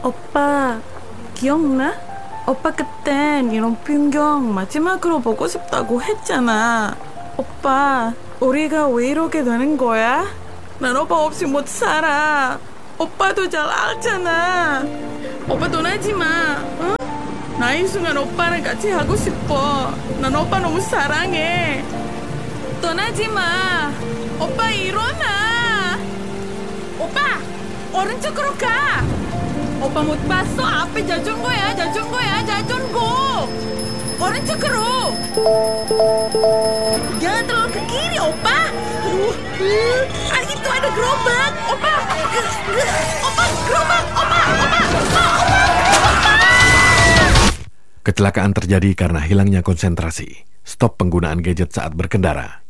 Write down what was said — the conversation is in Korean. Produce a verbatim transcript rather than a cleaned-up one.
오빠, 기억나? 오빠 그땐 이런 풍경 마지막으로 보고 싶다고 했잖아. 오빠, 우리가 왜 이러게 되는 거야? 난 오빠 없이 못 살아. 오빠도 잘 알잖아. 오빠 떠나지 마, 응? 나 이 순간 오빠랑 같이 하고 싶어. 난 오빠 너무 사랑해. 떠나지 마. 오빠 일어나. 오빠, 오른쪽으로 가. 오빠 못 봤어? 앞에 자전거야, 자전거야, 자전거. 오른쪽으로. Jangan terlalu ke kiri, opa. Aduh, ah, itu ada gerobak, opa. Opa, gerobak, opa, opa, opa, opa. Kecelakaan terjadi karena hilangnya konsentrasi. Stop penggunaan gadget saat berkendara.